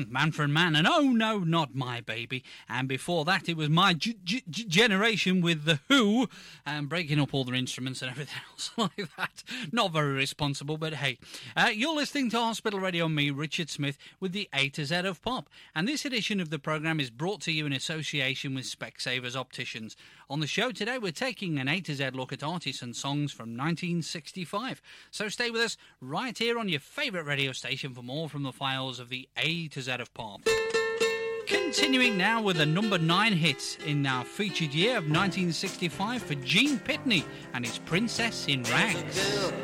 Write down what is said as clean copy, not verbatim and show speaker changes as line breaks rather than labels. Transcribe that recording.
Manfred Mann, and Oh No, Not My Baby. And before that, it was My Generation with The Who, and breaking up all their instruments and everything else like that. Not very responsible, but hey. You're listening to Hospital Radio, me, Richard Smith, with the A to Z of Pop. And this edition of the programme is brought to you in association with Specsavers Opticians. On the show today, we're taking an A to Z look at artists and songs from 1965. So stay with us right here on your favourite radio station for more from the files of the A to Z of Pop. Continuing now with the number 9 hit in our featured year of 1965 for Gene Pitney and his Princess in Rags.